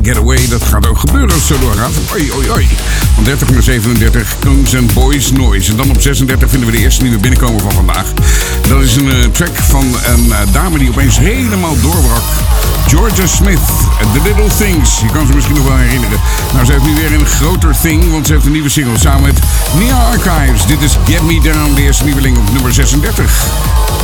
Getaway. Dat gaat ook gebeuren als het zo doorgaat. Oi, oi, oi. Van 30 naar 37, Guns N' Boys Noise. En dan op 36 vinden we de eerste nieuwe binnenkomer van vandaag. Dat is een track van een dame die opeens helemaal doorbrak. Georgia Smith, The Little Things. Je kan ze misschien nog wel herinneren. Nou, ze heeft nu weer een groter thing, want ze heeft een nieuwe single samen met Nia Archives. Dit is Get Me Down, de eerste nieuweling op nummer 36.